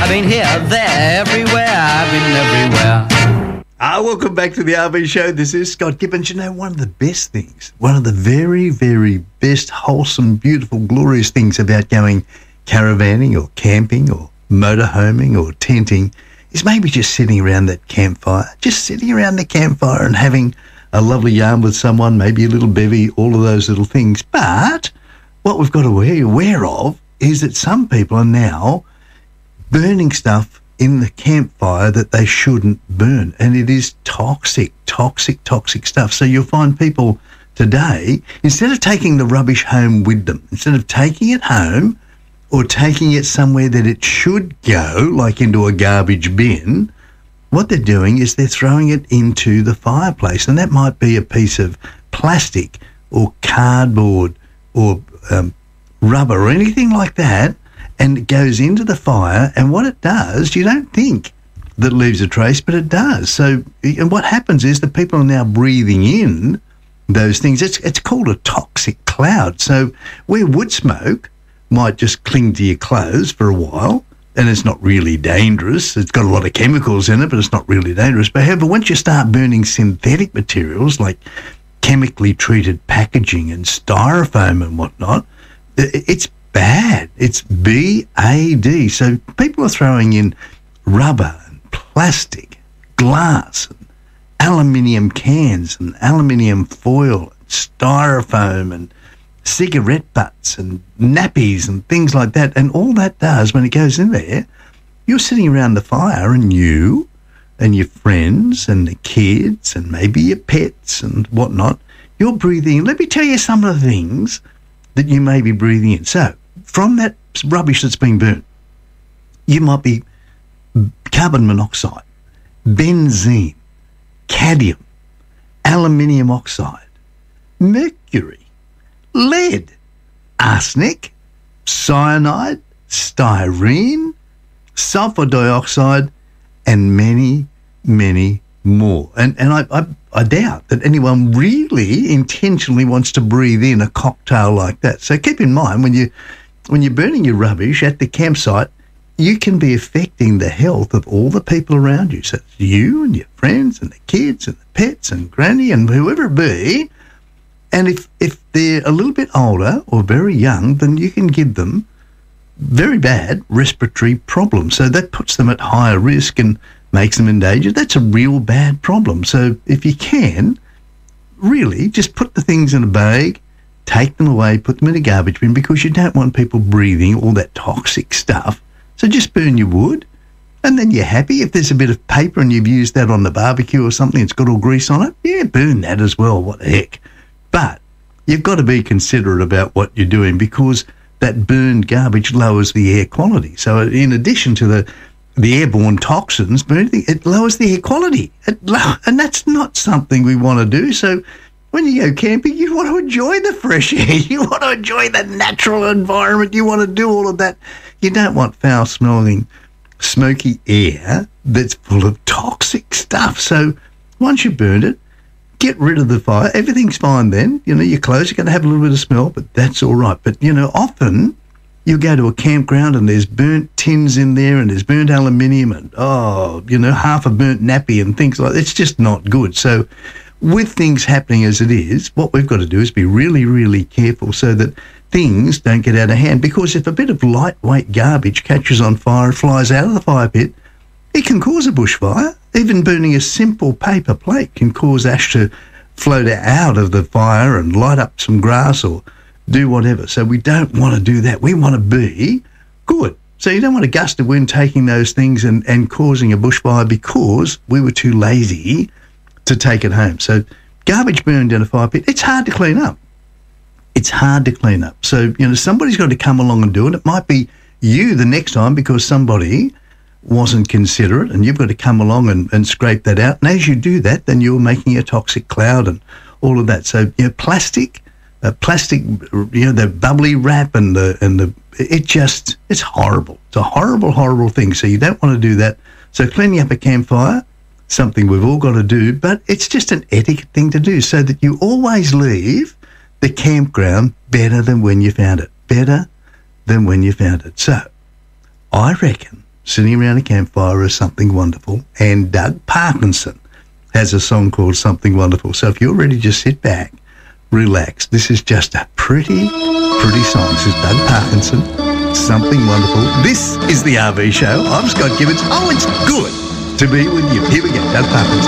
I've been here, there, everywhere. I've been everywhere. Welcome back to the RV Show. This is Scott Gibbons. You know, one of the best things, one of the very, very best, wholesome, beautiful, glorious things about going caravanning or camping or motorhoming or tenting is maybe just sitting around that campfire, and having a lovely yarn with someone, maybe a little bevy, all of those little things. But what we've got to be aware of is that some people are now burning stuff in the campfire that they shouldn't burn, and it is toxic stuff. So you'll find people today, instead of taking the rubbish home with them, instead of taking it home or taking it somewhere that it should go, like into a garbage bin, what they're doing is they're throwing it into the fireplace, and that might be a piece of plastic or cardboard or rubber or anything like that, and it goes into the fire, and what it does, you don't think that it leaves a trace, but it does. So, and what happens is that people are now breathing in those things. It's called a toxic cloud. So where wood smoke might just cling to your clothes for a while, and it's not really dangerous. It's got a lot of chemicals in it, but it's not really dangerous. But however, once you start burning synthetic materials like chemically treated packaging and styrofoam and whatnot, it's bad. It's BAD. So people are throwing in rubber and plastic, glass, and aluminium cans and aluminium foil, and styrofoam and cigarette butts and nappies and things like that. And all that does, when it goes in there, you're sitting around the fire, and you and your friends and the kids and maybe your pets and whatnot, you're breathing in. Let me tell you some of the things that you may be breathing in. So from that rubbish that's been burnt, you might be carbon monoxide, benzene, cadmium, aluminium oxide, mercury, lead, arsenic, cyanide, styrene, sulfur dioxide, and many, many more. And I doubt that anyone really intentionally wants to breathe in a cocktail like that. So keep in mind, when you're burning your rubbish at the campsite, you can be affecting the health of all the people around you. So it's you and your friends and the kids and the pets and granny and whoever it be. And if they're a little bit older or very young, then you can give them very bad respiratory problems. So that puts them at higher risk and makes them endangered. That's a real bad problem. So if you can, really just put the things in a bag, take them away, put them in a garbage bin, because you don't want people breathing all that toxic stuff. So just burn your wood, and then you're happy. If there's a bit of paper and you've used that on the barbecue or something, it's got all grease on it, yeah, burn that as well. What the heck? But you've got to be considerate about what you're doing, because that burned garbage lowers the air quality. So in addition to the airborne toxins, it lowers the air quality. And that's not something we want to do. So when you go camping, you want to enjoy the fresh air. You want to enjoy the natural environment. You want to do all of that. You don't want foul-smelling, smoky air that's full of toxic stuff. So once you've burned it, get rid of the fire. Everything's fine then. You know, your clothes are going to have a little bit of smell, but that's all right. But, you know, often you go to a campground and there's burnt tins in there and there's burnt aluminium and, half a burnt nappy and things like that. It's just not good. So with things happening as it is, what we've got to do is be really, really careful so that things don't get out of hand. Because if a bit of lightweight garbage catches on fire, flies out of the fire pit, it can cause a bushfire. Even burning a simple paper plate can cause ash to float out of the fire and light up some grass or do whatever. So we don't want to do that. We want to be good. So you don't want a gust of wind taking those things and causing a bushfire because we were too lazy to take it home. So garbage burned in a fire pit, it's hard to clean up. It's hard to clean up. So, somebody's got to come along and do it. It might be you the next time because somebody wasn't considerate, and you've got to come along and scrape that out. And as you do that, then you're making a toxic cloud and all of that. So, plastic, the bubbly wrap it's horrible. It's a horrible, horrible thing. So you don't want to do that. So cleaning up a campfire, something we've all got to do, but it's just an etiquette thing to do so that you always leave the campground better than when you found it. Better than when you found it. So I reckon sitting around a campfire is something wonderful. And Doug Parkinson has a song called Something Wonderful. So if you're ready, just sit back, relax. This is just a pretty song. This is Doug Parkinson, Something Wonderful. This is the RV Show. I'm Scott Gibbons. Oh, it's good to be with you. Here we go, Doug Parkinson.